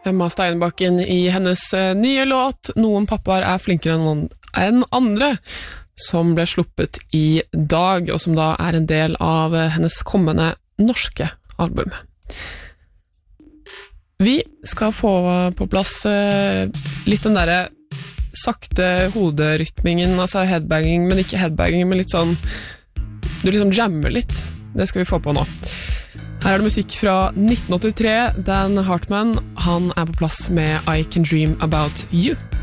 Emma Steinbakken i hennes nye låt Noen pappaer er flinkere enn andre, som ble sluppet i dag, og som da er en del av hennes kommende norske album. Vi skal få på plass litt den der sakte hoderytmingen, altså headbanging, men ikke headbanging, men litt sånn, du liksom jammer litt. Det skal vi få på nå. Her er det musikk fra 1983. Dan Hartman, han er på plass med I Can Dream About You.